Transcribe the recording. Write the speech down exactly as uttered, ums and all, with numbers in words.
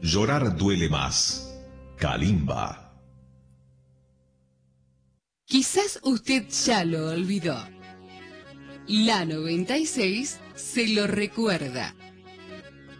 Llorar duele más. Kalimba. Quizás usted ya lo olvidó. La noventa y seis se lo recuerda.